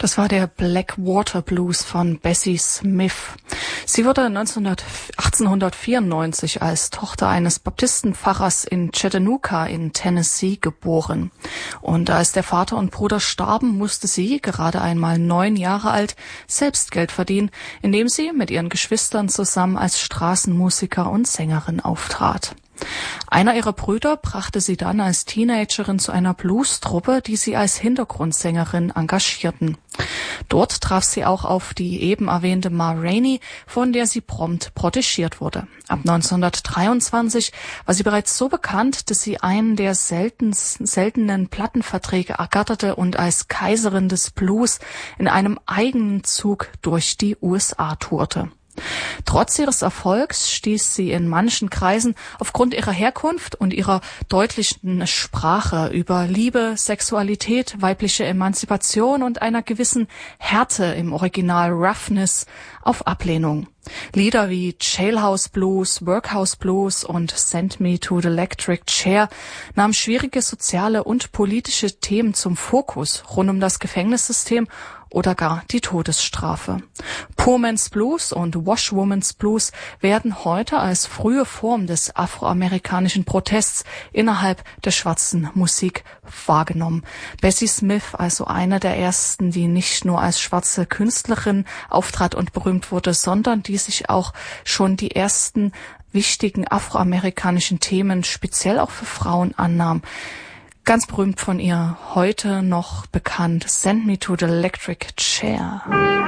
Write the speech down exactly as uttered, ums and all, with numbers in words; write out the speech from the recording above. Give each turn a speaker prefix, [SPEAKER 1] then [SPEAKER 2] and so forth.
[SPEAKER 1] Das war der Blackwater Blues von Bessie Smith. Sie wurde achtzehnhundertvierundneunzig als Tochter eines Baptistenpfarrers in Chattanooga in Tennessee geboren. Und als der Vater und Bruder starben, musste sie, gerade einmal neun Jahre alt, selbst Geld verdienen, indem sie mit ihren Geschwistern zusammen als Straßenmusiker und Sängerin auftrat. Einer ihrer Brüder brachte sie dann als Teenagerin zu einer Blues-Truppe, die sie als Hintergrundsängerin engagierten. Dort traf sie auch auf die eben erwähnte Ma Rainey, von der sie prompt protegiert wurde. Ab neunzehnhundertdreiundzwanzig war sie bereits so bekannt, dass sie einen der selten, seltenen Plattenverträge ergatterte und als Kaiserin des Blues in einem eigenen Zug durch die U S A tourte. Trotz ihres Erfolgs stieß sie in manchen Kreisen aufgrund ihrer Herkunft und ihrer deutlichen Sprache über Liebe, Sexualität, weibliche Emanzipation und einer gewissen Härte, im Original Roughness, auf Ablehnung. Lieder wie Jailhouse Blues, Workhouse Blues und Send Me to the Electric Chair nahmen schwierige soziale und politische Themen zum Fokus rund um das Gefängnissystem oder gar die Todesstrafe. Poor Man's Blues und Washwoman's Blues werden heute als frühe Form des afroamerikanischen Protests innerhalb der schwarzen Musik wahrgenommen. Bessie Smith, also eine der ersten, die nicht nur als schwarze Künstlerin auftrat und berühmt wurde, sondern die sich auch schon die ersten wichtigen afroamerikanischen Themen speziell auch für Frauen annahm. Ganz berühmt von ihr, heute noch bekannt, Send Me to the Electric Chair.